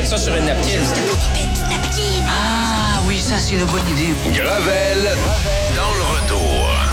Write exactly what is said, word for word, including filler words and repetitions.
ça sur une napkin. Ah oui, ça c'est une bonne idée. Gravel dans le retour.